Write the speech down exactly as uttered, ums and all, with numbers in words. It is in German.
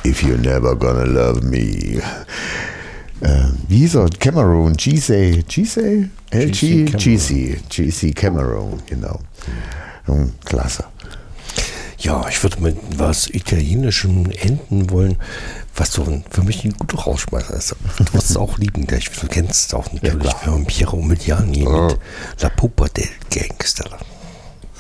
If You're Never Gonna Love Me. Äh, wie hieß er? Cameron, G C, G C? L G? G C, G C Cameron, genau. Mhm. Klasse. Ja, ich würde mit was Italienischem enden wollen, was so ein, für mich ein guter Rausschmeißer ist. Du wirst es auch lieben, du kennst es auch natürlich. Ja, Piero Umiliani oh. mit La Pupa del Gangster.